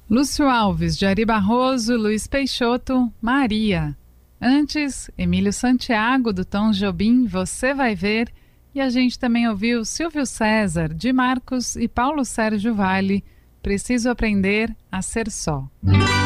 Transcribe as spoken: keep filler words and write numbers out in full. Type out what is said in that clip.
Lúcio Alves, de Ari Barroso, Luiz Peixoto, Maria. Antes, Emílio Santiago, do Tom Jobim, Você Vai Ver. E a gente também ouviu Silvio César, de Marcos e Paulo Sérgio Vale, Preciso Aprender a Ser Só.